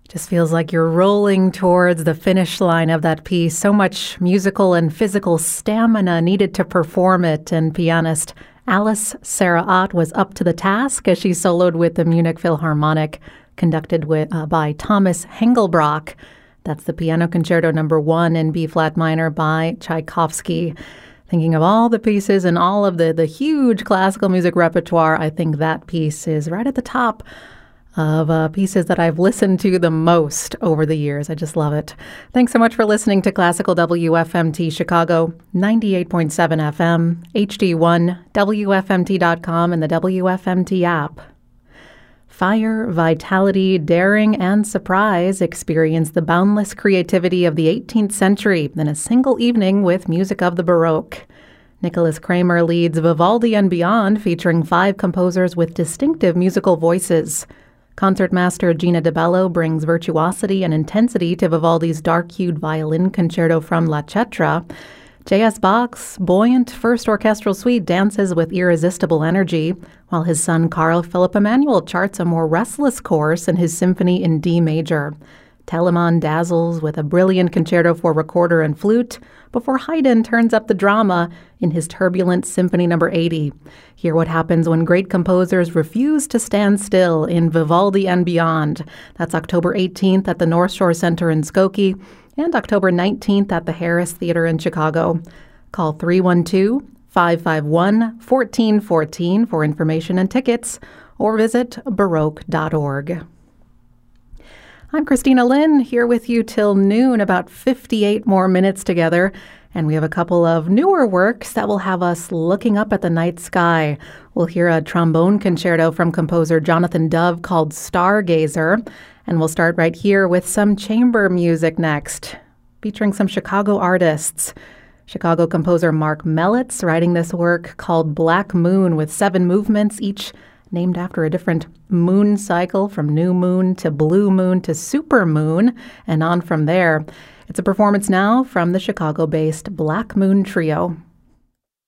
Just feels like you're rolling towards the finish line of that piece. So much musical and physical stamina needed to perform it. And pianist Alice Sarah Ott was up to the task as she soloed with the Munich Philharmonic, conducted by Thomas Hengelbrock. That's the Piano Concerto No. 1 in B-flat minor by Tchaikovsky. Thinking of all the pieces and all of the huge classical music repertoire, I think that piece is right at the top of pieces that I've listened to the most over the years. I just love it. Thanks so much for listening to Classical WFMT Chicago, 98.7 FM, HD1, WFMT.com, and the WFMT app. Fire, vitality, daring, and surprise experience the boundless creativity of the 18th century in a single evening with music of the Baroque. Nicholas Kramer leads Vivaldi and Beyond, featuring 5 composers with distinctive musical voices. Concertmaster Gina DeBello brings virtuosity and intensity to Vivaldi's dark-hued violin concerto from La Cetra. J.S. Bach's buoyant first orchestral suite dances with irresistible energy, while his son Carl Philipp Emanuel charts a more restless course in his symphony in D major. Telemann dazzles with a brilliant concerto for recorder and flute, before Haydn turns up the drama in his turbulent Symphony No. 80. Hear what happens when great composers refuse to stand still in Vivaldi and Beyond. That's October 18th at the North Shore Center in Skokie and October 19th at the Harris Theater in Chicago. Call 312-551-1414 for information and tickets, or visit baroque.org. I'm Christina Lynn, here with you till noon, about 58 more minutes together, and we have a couple of newer works that will have us looking up at the night sky. We'll hear a trombone concerto from composer Jonathan Dove called Stargazer, and we'll start right here with some chamber music next, featuring some Chicago artists. Chicago composer Mark Mellitz writing this work called Black Moon with 7 movements, each named after a different moon cycle, from new moon to blue moon to super moon, and on from there. It's a performance now from the Chicago-based Black Moon Trio.